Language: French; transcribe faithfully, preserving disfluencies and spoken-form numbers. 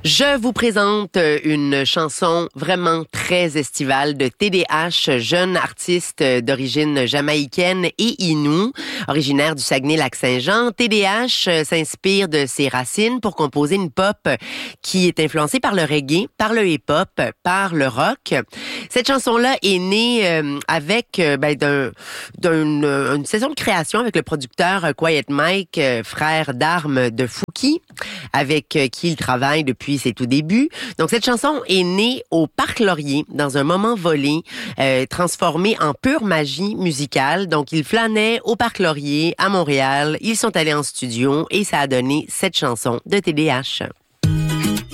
Je vous présente une chanson vraiment très estivale de T D H, jeune artiste d'origine jamaïcaine et inou, originaire du Saguenay-Lac-Saint-Jean. T D H s'inspire de ses racines pour composer une pop qui est influencée par le reggae, par le hip-hop, par le rock. Cette chanson-là est née euh, avec euh, ben, d'un, d'un, une session de création avec le producteur Quiet Mike, euh, frère d'armes de Fouki, avec euh, qui il travaille depuis ses tout débuts. Donc, cette chanson est née au Parc Laurier, dans un moment volé, euh, transformé en pure magie musicale. Donc, ils flânaient au Parc Laurier, à Montréal. Ils sont allés en studio et ça a donné cette chanson de T D H.